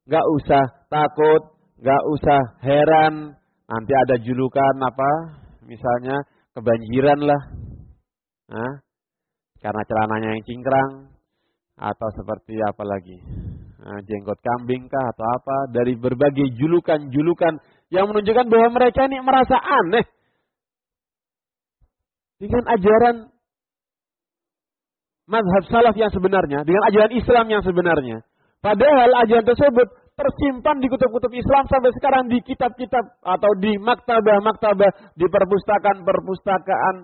nggak usah takut, nggak usah heran. Nanti ada julukan apa? Misalnya kebanjiran lah. Nah, karena celananya yang cingkrang. Atau seperti apa lagi? Nah, jenggot kambing kah atau apa? Dari berbagai julukan-julukan yang menunjukkan bahwa mereka ini merasa aneh dengan ajaran mazhab salaf yang sebenarnya, dengan ajaran Islam yang sebenarnya. Padahal ajaran tersebut tersimpan di kutub-kutub Islam sampai sekarang di kitab-kitab atau di maktabah-maktabah, di perpustakaan-perpustakaan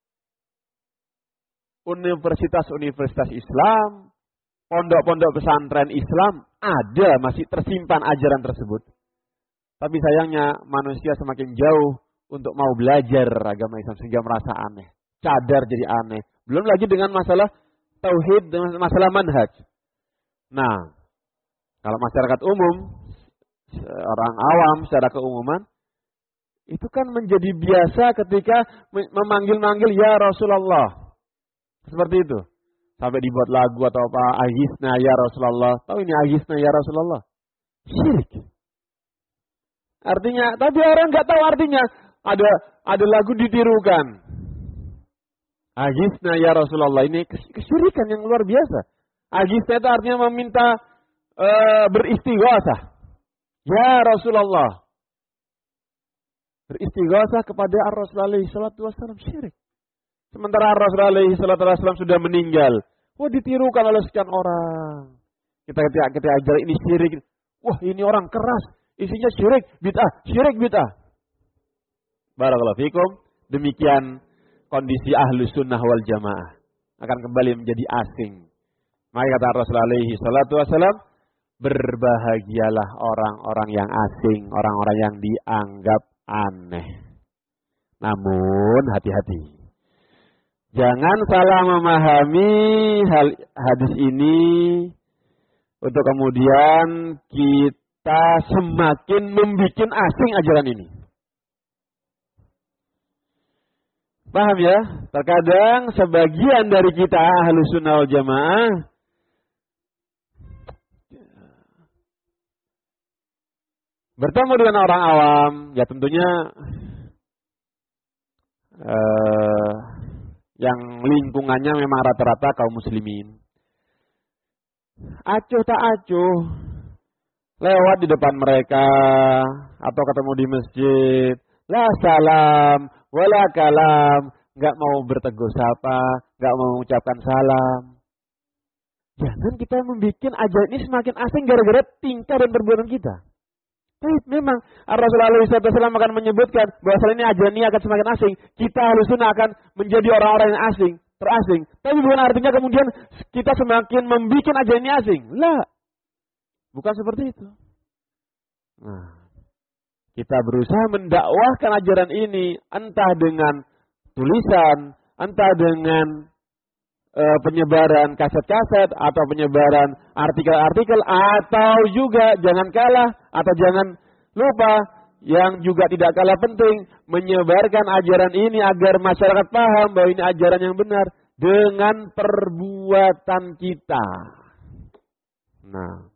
universitas-universitas Islam, pondok-pondok pesantren Islam, ada masih tersimpan ajaran tersebut. Tapi sayangnya manusia semakin jauh untuk mau belajar agama Islam sehingga merasa aneh. Cadar jadi aneh. Belum lagi dengan masalah tauhid, dengan masalah manhaj. Nah, kalau masyarakat umum, orang awam secara keumuman, itu kan menjadi biasa ketika memanggil-manggil ya Rasulullah. Seperti itu. Sampai dibuat lagu atau apa, Aghithna ya Rasulullah. Tahu ini Aghithna ya Rasulullah? Syirik. Artinya, tapi orang nggak tahu artinya. Ada lagu ditirukan. Aghithna ya Rasulullah. Ini kesyirikan yang luar biasa. Aghithna itu artinya meminta beristighosah. Ya Rasulullah. Beristighosah kepada Ar-Rasul alaihi salatu wassalam, syirik. Sementara Rasulullah alaihi salatu wassalam sudah meninggal. Wah, ditirukan oleh sekian orang. Kita ajar ini syirik. Wah, ini orang keras. Isinya syirik, bid'ah, syirik, bid'ah. Barakallahu fikum. Demikian kondisi ahlus sunnah wal jamaah. Akan kembali menjadi asing. Maka kata Rasulullah alaihi salatu wassalam, berbahagialah orang-orang yang asing, orang-orang yang dianggap aneh. Namun hati-hati. Jangan salah memahami hadis ini untuk kemudian kita semakin membuat asing ajaran ini. Paham ya? Terkadang sebagian dari kita Ahlus Sunnah wal Jamaah bertemu dengan orang awam, ya tentunya yang lingkungannya memang rata-rata kaum muslimin. Acuh tak acuh, lewat di depan mereka atau ketemu di masjid, la salam, wala kalam, nggak mau bertegur sapa, nggak mau mengucapkan salam. Jangan kita membuat ajaran ini semakin asing gara-gara tingkah dan perbuatan kita. Memang Rasulullah SAW akan menyebutkan bahwa ini ajaran ini akan semakin asing. Kita Ahlus Sunnah akan menjadi orang-orang yang asing, terasing. Tapi bukan artinya kemudian kita semakin membuat ajaran ini asing. Lah, bukan seperti itu. Nah, kita berusaha mendakwahkan ajaran ini entah dengan tulisan, entah dengan penyebaran kaset-kaset atau penyebaran artikel-artikel, atau juga jangan kalah atau jangan lupa yang juga tidak kalah penting, menyebarkan ajaran ini agar masyarakat paham bahwa ini ajaran yang benar dengan perbuatan kita. Nah,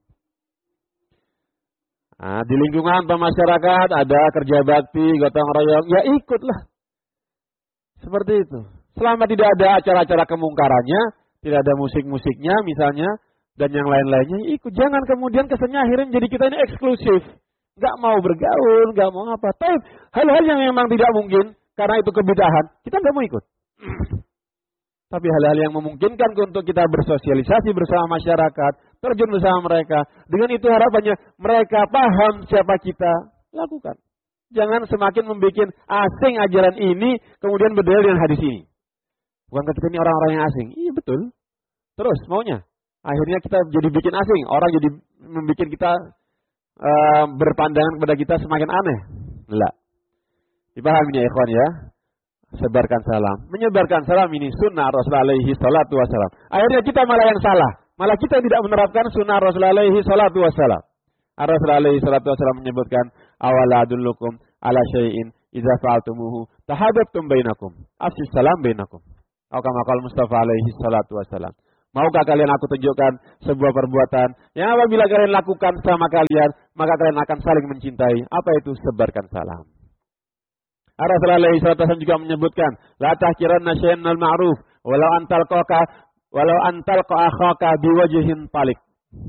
di lingkungan masyarakat ada kerja bakti, gotong royong, ya ikutlah. Seperti itu. Selama tidak ada acara-acara kemungkarannya, tidak ada musik-musiknya misalnya, dan yang lain-lainnya, ikut. Jangan kemudian kesannya akhirnya jadi kita ini eksklusif. Gak mau bergaul, gak mau apa. Tapi hal-hal yang memang tidak mungkin, karena itu kebidahan, kita gak mau ikut. Tapi hal-hal yang memungkinkan untuk kita bersosialisasi bersama masyarakat, terjun bersama mereka. Dengan itu harapannya mereka paham siapa kita, lakukan. Jangan semakin membuat asing ajaran ini, kemudian berdalil dengan hadis ini. Bukan ketika ini orang-orang yang asing. Iya betul. Terus maunya. Akhirnya kita jadi bikin asing. Orang jadi membuat kita berpandangan kepada kita semakin aneh. Enggak. Dipahami ya ikhwan ya. Sebarkan salam. Menyebarkan salam ini sunnah Rasulullah alaihi salatu wassalam. Akhirnya kita malah yang salah. Malah kita tidak menerapkan sunnah Rasulullah alaihi salatu wassalam. Rasulullah alaihi salatu wassalam menyebutkan, awala adullukum ala syai'in idza fa'altumuhu tahabbtum bainakum. Afshis salam bainakum. Atau kama qala Mustafa alaihi salatu wassalam. Maukah kalian aku tunjukkan sebuah perbuatan yang apabila kalian lakukan sama kalian, maka kalian akan saling mencintai. Apa itu? Sebarkan salam. Rasulullah alaihi wasallam juga menyebutkan, la tahkiranna syai'an al-ma'ruf walau antalqa akhaka biwajhin talik.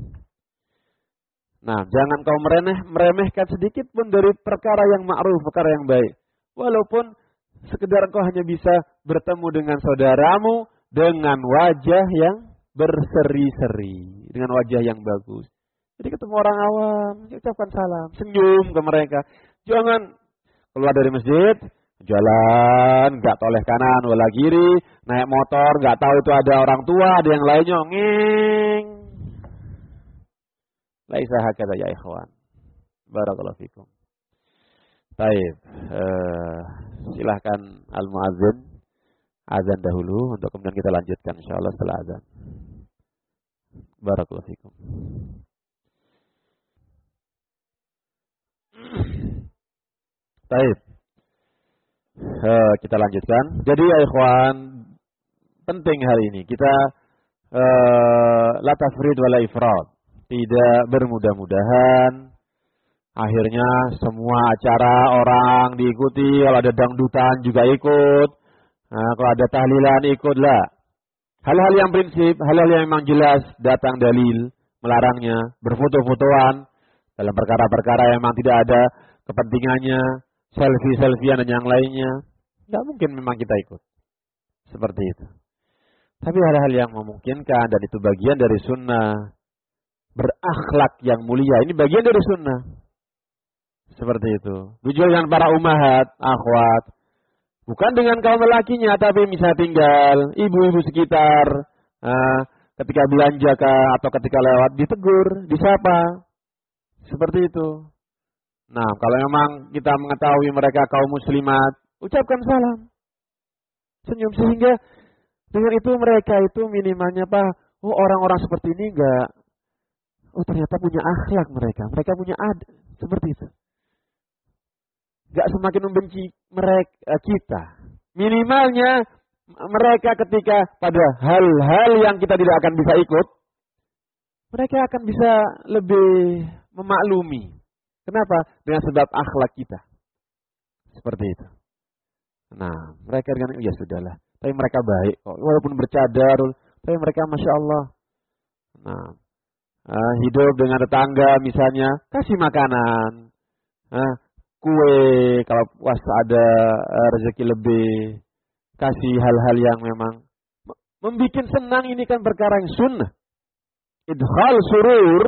Nah, jangan kau meremehkan sedikit pun dari perkara yang ma'ruf, perkara yang baik. Walaupun sekedar kau hanya bisa bertemu dengan saudaramu dengan wajah yang berseri-seri, dengan wajah yang bagus. Jadi ketemu orang awam, ucapkan salam, senyum ke mereka. Jangan keluar dari masjid, jalan, gak toleh kanan wala kiri, naik motor, gak tahu itu ada orang tua, ada yang lainnya, nging. Laisa hakadha ya ikhwan. Barakallahu fikum. Baik, silahkan al-muadzin azan dahulu untuk kemudian kita lanjutkan insyaallah setelah azan. Barakallahu fikum. Baik. Kita lanjutkan. Jadi ya ikhwan, penting hari ini kita la tafrid wala ifrad. Tidak bermudah-mudahan akhirnya semua acara orang diikuti, kalau ada dangdutan juga ikut. Nah, kalau ada tahlilan ikutlah. Hal-hal yang prinsip, hal-hal yang memang jelas datang dalil melarangnya, berfoto-fotoan dalam perkara-perkara yang memang tidak ada kepentingannya, selfie-selfiean dan yang lainnya. Tidak mungkin memang kita ikut. Seperti itu. Tapi hal-hal yang memungkinkan dan itu bagian dari sunnah. Berakhlak yang mulia. Ini bagian dari sunnah. Seperti itu. Tujuan dengan para ummahat, akhwat. Bukan dengan kaum lelakinya, tapi misalnya tinggal ibu-ibu sekitar. Ketika belanja atau ketika lewat, ditegur, disapa. Seperti itu. Nah, kalau memang kita mengetahui mereka kaum muslimat, ucapkan salam. Senyum, sehingga dengan itu mereka itu minimalnya orang-orang seperti ini enggak. Ternyata punya akhlak mereka. Mereka punya seperti itu. Enggak semakin membenci mereka kita. Minimalnya mereka ketika pada hal-hal yang kita tidak akan bisa ikut, mereka akan bisa lebih memaklumi. Kenapa? Dengan sebab akhlak kita. Seperti itu. Nah, mereka dengan ya sudahlah. Tapi mereka baik kok. Walaupun bercadar, tapi mereka Masya Allah. Nah, hidup dengan tetangga misalnya, kasih makanan, kue, kalau puasa ada rezeki lebih, kasih hal-hal yang memang membuat senang. Ini kan perkara yang sunnah. Idkhal surur,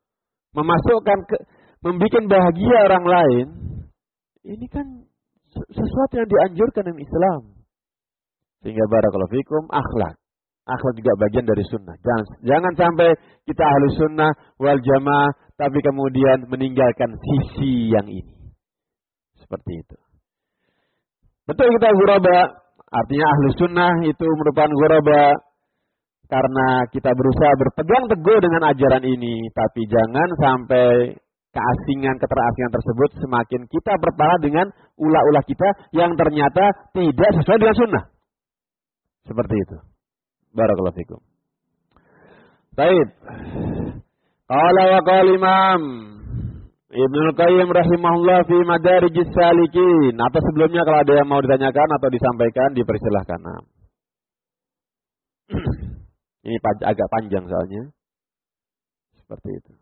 membuat bahagia orang lain, ini kan sesuatu yang dianjurkan dalam Islam. Sehingga barakallahu fikum, akhlak. Akhlak juga bagian dari sunnah. Jangan sampai kita ahlus sunnah wal jamaah, tapi kemudian meninggalkan sisi yang ini. Seperti itu. Betul kita ghuraba, artinya ahlus sunnah itu merupakan ghuraba karena kita berusaha berpegang teguh dengan ajaran ini, tapi jangan sampai keterasingan tersebut semakin kita berparah dengan ulah-ulah kita yang ternyata tidak sesuai dengan sunnah. Seperti itu. Barakallahu fikum. Baik. Qala wa qala Imam Ibnu Qayyim rahimahullah fi Madarijis Salikin. Atau sebelumnya kalau ada yang mau ditanyakan atau disampaikan dipersilahkan. Ini agak panjang soalnya. Seperti itu.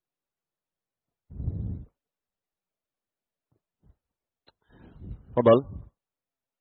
Fadhal.